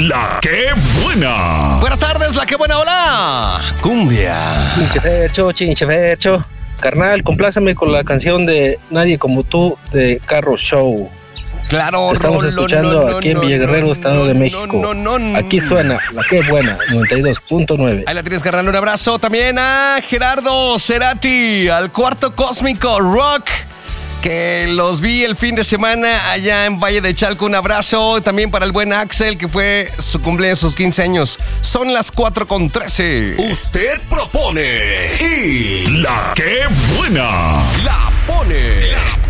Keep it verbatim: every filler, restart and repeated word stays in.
La que buena. Buenas tardes, la que buena, hola. Cumbia. Chinchefercho, chinchefercho. Carnal, compláceme con la canción de Nadie Como Tú de Carro Show. Claro, Estamos Rolo, escuchando no, aquí en no, Villaguerrero, no, Estado no, de México. no, no, no. Aquí suena La que buena, noventa y dos punto nueve. Ahí la tienes, carnal. Un abrazo también a Gerardo Cerati, al Cuarto Cósmico Rock, que los vi el fin de semana allá en Valle de Chalco. Un abrazo también para el buen Axel, que fue su cumpleaños, sus quince años. Son las cuatro con trece. Usted propone y la que buena la pone.